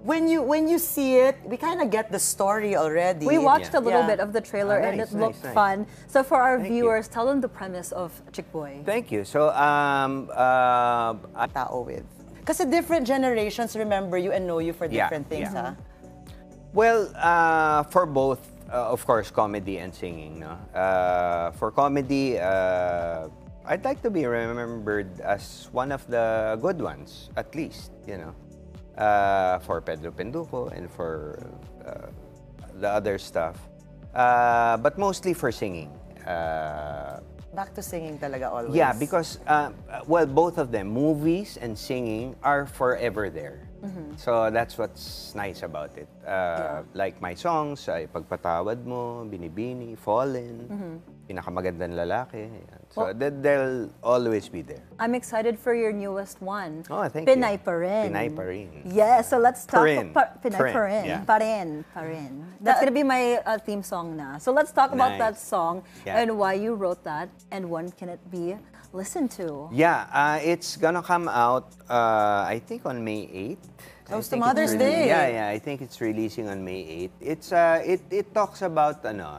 when you see it, we kind of get the story already. We watched a little bit of the trailer and it looked fun. So for our viewers, tell them the premise of Chick Boy. Thank you. So tao with. Kasi different generations remember you and know you for different things, ha? Well, for both, of course, comedy and singing. No? For comedy, I'd like to be remembered as one of the good ones, at least, you know. For Pedro Penduko and for the other stuff. But mostly for singing. Back to singing talaga always. Yeah, because, well, both of them, movies and singing, are forever there. So that's what's nice about it. Like my songs, ay Pagpatawad Mo, Binibini, Fallen, Pinakamagandang Lalaki. So they'll always be there. I'm excited for your newest one. Oh, thank Pinay you. Pa Rin. Pinay Pa Rin. Yeah, so let's talk about Pinay Pa Rin. Pa Rin. Pa Rin. That's gonna be my theme song na. So let's talk about that song and why you wrote that and when can it be listened to? Yeah, it's gonna come out, I think, on May 8th. Close to Mother's Day. Yeah, I think it's releasing on May 8th. It's it talks about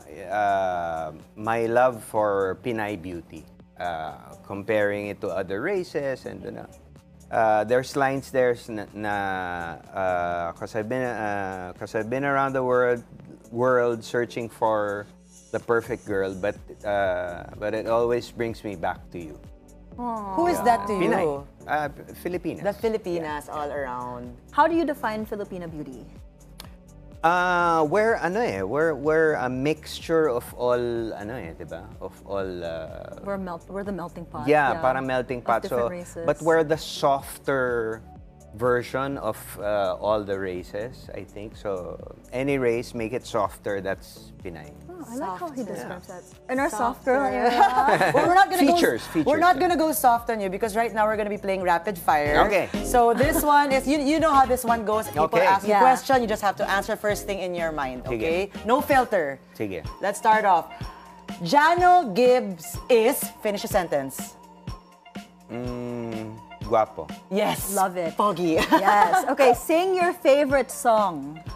my love for Pinay beauty, comparing it to other races, and there's lines there na cause I've been around the world searching for the perfect girl, but it always brings me back to you. Aww. Who is that to you? Pinay. Filipinas. The Filipinas all around. How do you define Filipina beauty? We're a mixture of all diba? Of all We're the melting pot. Yeah, parang melting pot. Different races. But we're the softer version of all the races, I think. So any race, make it softer, that's Pinay. Oh, I like how he describes that. In our soft girl Well, we're not gonna features. We're not gonna go soft on you because right now we're gonna be playing rapid fire. Okay. So this one is you know how this one goes. People ask you a Yeah. question, you just have to answer first thing in your mind. Okay? No filter. Sige. Let's start off. Jano Gibbs is finish a sentence. Guapo. Yes. Love it. Pogi. Yes. Okay, sing your favorite song.